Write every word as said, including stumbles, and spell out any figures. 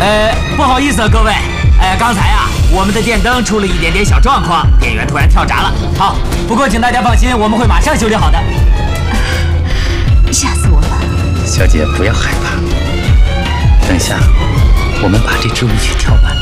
呃，不好意思啊，各位，呃，刚才啊，我们的电灯出了一点点小状况，电源突然跳闸了。好，不过请大家放心，我们会马上修理好的。 吓死我了！ 小姐不要害怕，等下我们把这支舞曲跳完。